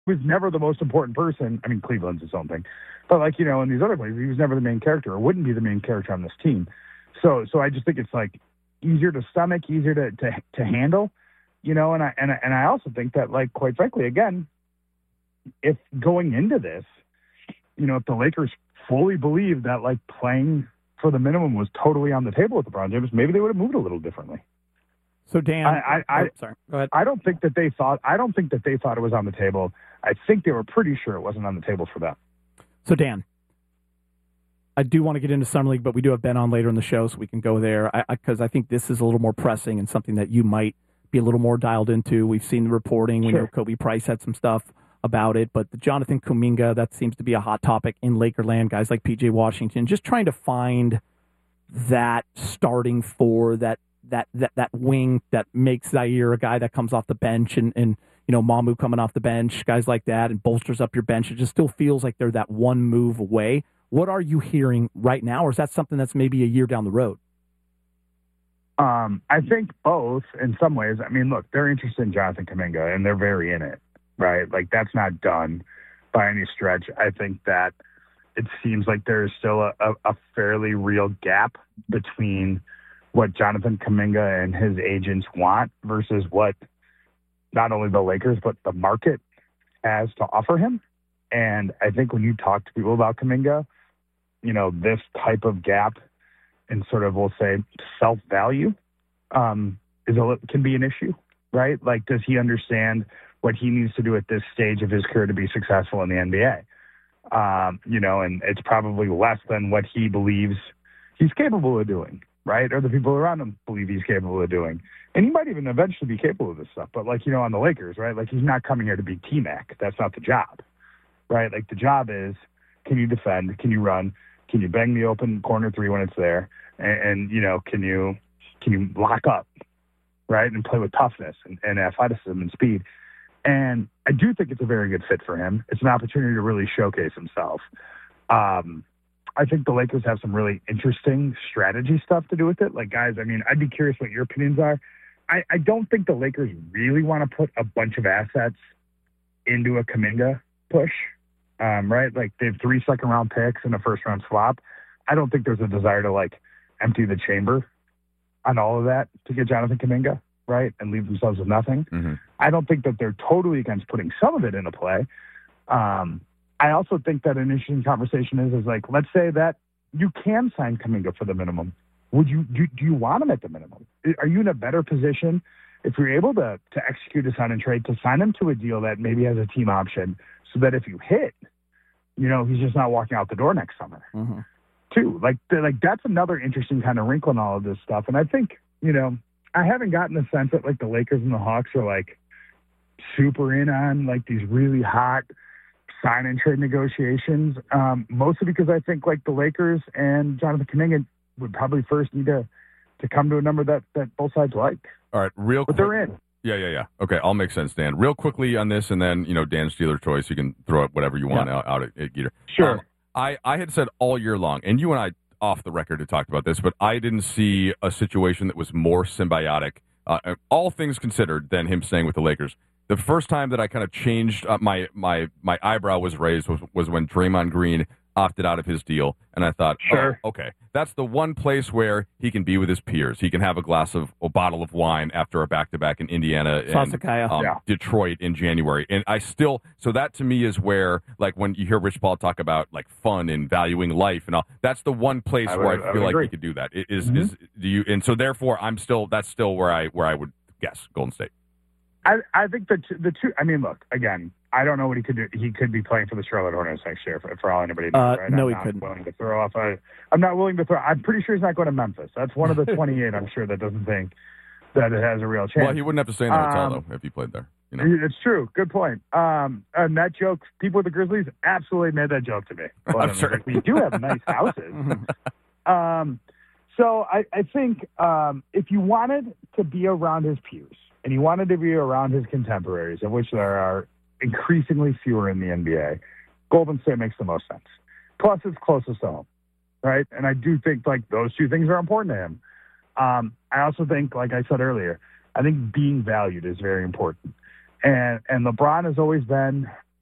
was never the most important person. I mean, Cleveland's his own thing, but like, in these other places, he was never the main character or wouldn't be the main character on this team. So I just think it's like easier to stomach, easier to handle, and I also think that, like, quite frankly, again, if going into this, if the Lakers fully believed that, like, playing for the minimum was totally on the table with LeBron James, maybe they would have moved a little differently. So Dan, sorry, go ahead. I don't think that they thought it was on the table. I think they were pretty sure it wasn't on the table for them. So Dan, I do want to get into Summer League, but we do have Ben on later in the show, so we can go there, because I think this is a little more pressing and something that you might be a little more dialed into. We've seen the reporting. We know Kobe Price had some stuff about it, but the Jonathan Kuminga, that seems to be a hot topic in Lakerland. Guys like PJ Washington, just trying to find that starting four, that wing that makes Zaire a guy that comes off the bench, and Mamu coming off the bench, guys like that, and bolsters up your bench. It just still feels like they're that one move away. What are you hearing right now, or is that something that's maybe a year down the road? I think both in some ways. I mean, look, they're interested in Jonathan Kuminga, and they're very in it, right? Like, that's not done by any stretch. I think that it seems like there's still a fairly real gap between what Jonathan Kuminga and his agents want versus what not only the Lakers, but the market has to offer him. And I think when you talk to people about Kuminga, this type of gap in sort of, we'll say, self-value can be an issue, right? Like, does he understand what he needs to do at this stage of his career to be successful in the NBA? And it's probably less than what he believes he's capable of doing, right? Or the people around him believe he's capable of doing. And he might even eventually be capable of this stuff. But, like, on the Lakers, right? Like, he's not coming here to be T-Mac. That's not the job, right? Like, the job is, can you defend? Can you run? Can you bang the open corner three when it's there? And can you lock up, right? And play with toughness and athleticism and speed. And I do think it's a very good fit for him. It's an opportunity to really showcase himself. I think the Lakers have some really interesting strategy stuff to do with it. Like, guys, I mean, I'd be curious what your opinions are. I don't think the Lakers really want to put a bunch of assets into a Kuminga push, right? Like, they have 3 second-round picks and a first-round swap. I don't think there's a desire to, like, empty the chamber on all of that to get Jonathan Kuminga, right, and leave themselves with nothing. Mm-hmm. I don't think that they're totally against putting some of it into play. I also think that an interesting conversation is like, let's say that you can sign Kuminga for the minimum. Do you want him at the minimum? Are you in a better position if you're able to execute a sign and trade to sign him to a deal that maybe has a team option so that if you hit, he's just not walking out the door next summer? Mm-hmm. Too. Like that's another interesting kind of wrinkle in all of this stuff. And I think, I haven't gotten the sense that, like, the Lakers and the Hawks are, like, super in on, like, these really hot sign and trade negotiations, mostly because I think, like, the Lakers and Jonathan Kuminga would probably first need to come to a number that both sides like. All right, but they're in. Yeah. Okay, all makes sense, Dan. Real quickly on this, and then, Dan's dealer choice. You can throw up whatever you want out at Geeter. Sure. I had said all year long, and you and I off the record had talked about this, but I didn't see a situation that was more symbiotic, all things considered, than him staying with the Lakers. The first time that I kind of changed my eyebrow was raised was when Draymond Green opted out of his deal, and I thought, sure. Oh, okay, that's the one place where he can be with his peers. He can have a bottle of wine after a back-to-back in Indiana and Detroit in January. And so that to me is where, like, when you hear Rich Paul talk about, like, fun and valuing life and all, that's the one place where I feel like he could do that. And so therefore that's still where I would guess Golden State. I think the two. I mean, look, again, I don't know what he could do. He could be playing for the Charlotte Hornets next year, for all anybody knows. Right? No, he couldn't. I'm not willing to throw. I'm pretty sure he's not going to Memphis. That's one of the 28. I'm sure that doesn't think that it has a real chance. Well, he wouldn't have to stay in the hotel though if he played there. It's true. Good point. And that joke, people with the Grizzlies absolutely made that joke to me. I'm sure. Like, we do have nice houses. So I think if you wanted to be around his peers, and he wanted to be around his contemporaries, of which there are increasingly fewer in the NBA, Golden State makes the most sense. Plus, it's closest to home, right? And I do think, like, those two things are important to him. I also think, like I said earlier, I think being valued is very important. And LeBron has always been